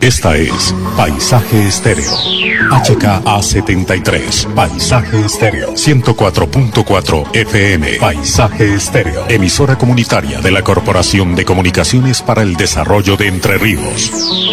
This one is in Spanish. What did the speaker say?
Esta es Paisaje Estéreo. HKA73. Paisaje Estéreo. 104.4 FM. Paisaje Estéreo. Emisora comunitaria de la Corporación de Comunicaciones para el Desarrollo de Entre Ríos.